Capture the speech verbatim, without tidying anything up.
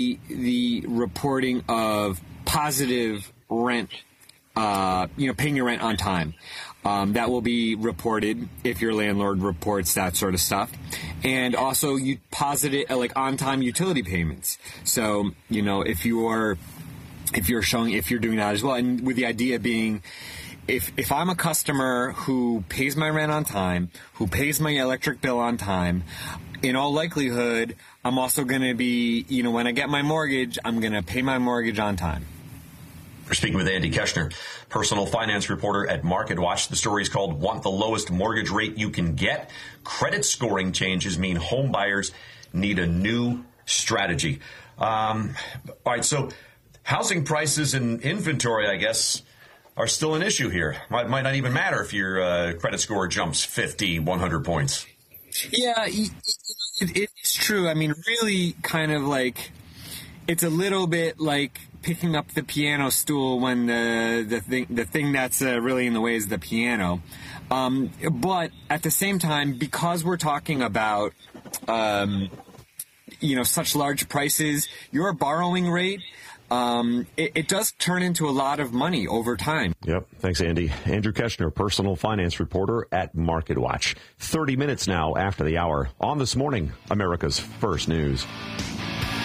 the, the reporting of positive rent, uh, you know, paying your rent on time. Um, that will be reported if your landlord reports that sort of stuff. And also you positive, like on-time utility payments. So, you know, if you are, if you're showing, if you're doing that as well, and with the idea being, if, if I'm a customer who pays my rent on time, who pays my electric bill on time, in all likelihood, I'm also going to be, you know, when I get my mortgage, I'm going to pay my mortgage on time. We're speaking with Andy Keshner, personal finance reporter at MarketWatch. The story is called Want the Lowest Mortgage Rate You Can Get? Credit scoring changes mean home buyers need a new strategy. Um, all right, so housing prices and inventory, I guess, are still an issue here. Might, might not even matter if your uh, credit score jumps fifty, one hundred points. Yeah, it, it, it's true. I mean, really kind of like, it's a little bit like picking up the piano stool when the the thing the thing that's uh, really in the way is the piano. Um, but at the same time, because we're talking about um, you know such large prices, your borrowing rate um, it, it does turn into a lot of money over time. Yep. Thanks, Andy. Andrew Keshner, personal finance reporter at MarketWatch. Thirty minutes now after the hour on This Morning, America's First News.